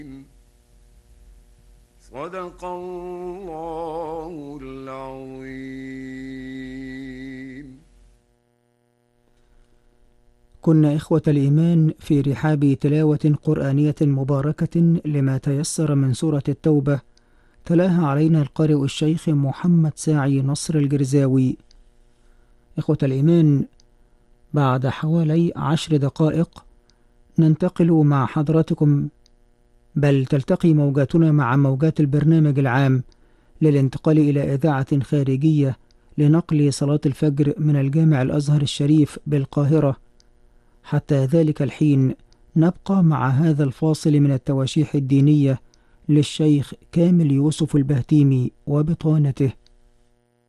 صدق الله العظيم. كنا إخوة الإيمان في رحاب تلاوة قرآنية مباركة لما تيسر من سورة التوبة، تلاها علينا القارئ الشيخ محمد ساعي نصر الجرزاوي. إخوة الإيمان، بعد حوالي 10 دقائق ننتقل مع حضراتكم، بل تلتقي موجاتنا مع موجات البرنامج العام للانتقال إلى إذاعة خارجية لنقل صلاة الفجر من الجامع الأزهر الشريف بالقاهرة. حتى ذلك الحين نبقى مع هذا الفاصل من التواشيح الدينية للشيخ كامل يوسف البهتيمي وبطانته.